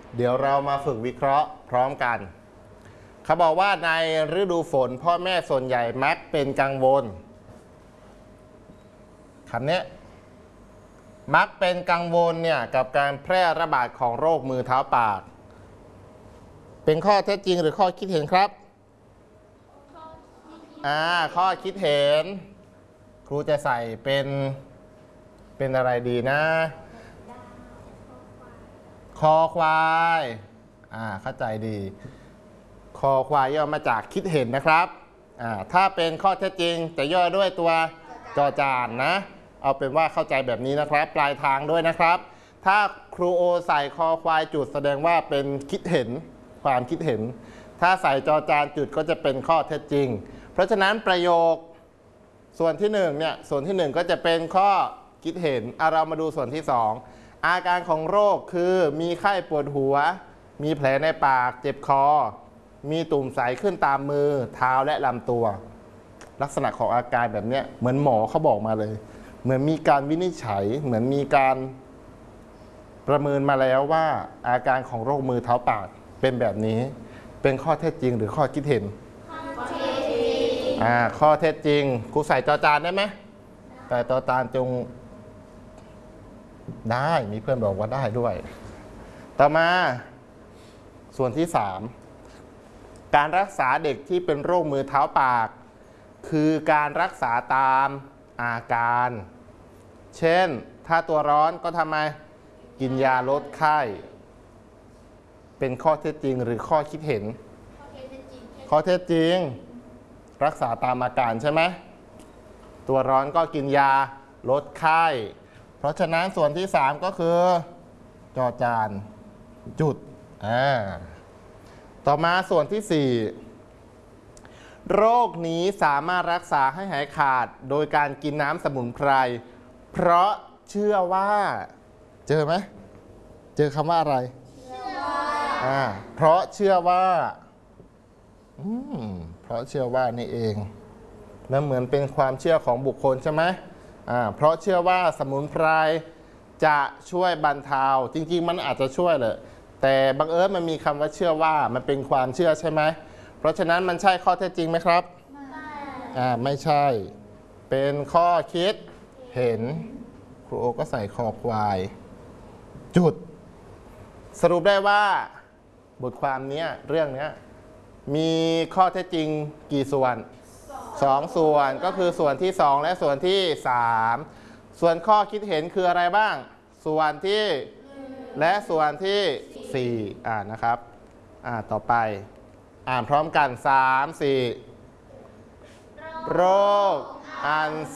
เดี๋ยวเรามาฝึกวิเคราะห์พร้อมกันเขาบอกว่าในฤดูฝนพ่อแม่ส่วนใหญ่มักเป็นกังวลคำนี้มักเป็นกังวลเนี่ยกับการแพร่ระบาดของโรคมือเท้าปากเป็นข้อเท็จจริงหรือข้อคิดเห็นครับข้อคิดเห็นครูจะใส่เป็นอะไรดีนะคอควายเข้าใจดีคอควายย่อมาจากคิดเห็นนะครับถ้าเป็นข้อเท็จจริงจะย่อด้วยตัวจอจานนะเอาเป็นว่าเข้าใจแบบนี้นะครับปลายทางด้วยนะครับถ้าครูโอใส่คอควายจุดแสดงว่าเป็นคิดเห็นความคิดเห็นถ้าใส่จอจานจุดก็จะเป็นข้อเท็จจริงเพราะฉะนั้นประโยคส่วนที่1เนี่ยส่วนที่1ก็จะเป็นข้อคิดเห็นเรามาดูส่วนที่2อาการของโรคคือมีไข้ปวดหัวมีแผลในปากเจ็บคอมีตุ่มใสขึ้นตามมือเท้าและลำตัวลักษณะของอาการแบบนี้เหมือนหมอเขาบอกมาเลยเหมือนมีการวินิจฉัยเหมือนมีการประเมินมาแล้วว่าอาการของโรคมือเท้าปากเป็นแบบนี้เป็นข้อเท็จจริงหรือข้อคิดเห็นข้อเท็จจริงครูใส่จอจานได้ไหมแต่จอจานจงได้มีเพื่อนบอกว่าได้ด้วยต่อมาส่วนที่3การรักษาเด็กที่เป็นโรคมือเท้าปากคือการรักษาตามอาการเช่นถ้าตัวร้อนก็ทำไมกินยาลดไข้เป็นข้อเท็จจริงหรือข้อคิดเห็นข้อเท็จจริงรักษาตามอาการใช่ไหมตัวร้อนก็กินยาลดไข้เพราะฉะนั้นส่วนที่3ก็คือจอจานจุดต่อมาส่วนที่4โรคนี้สามารถรักษาให้หายขาดโดยการกินน้ำสมุนไพรเพราะเชื่อว่าเจอไหมเจอคำว่าอะไรเพราะเชื่อว่าเพราะเชื่อว่านี่เองแล้วเหมือนเป็นความเชื่อของบุคคลใช่ไหมเพราะเชื่อว่าสมุนไพรจะช่วยบรรเทาจริงๆมันอาจจะช่วยเลยแต่บังเอิญมันมีคำว่าเชื่อว่ามันเป็นความเชื่อใช่ไหมเพราะฉะนั้นมันใช่ข้อเท็จจริงไหมครับไม่ใช่เป็นข้อคิดเห็นครูโอก็ใส่คอควายจุดสรุปได้ว่าบทความนี้เรื่องนี้มีข้อเท็จจริงกี่ส่วน2ส่วนก็คือส่วนที่2และส่วนที่3ส่วนข้อคิดเห็นคืออะไรบ้างส่วนที่และส่วนที่4นะครับต่อไปอ่านพร้อมกัน3-4โรคอัน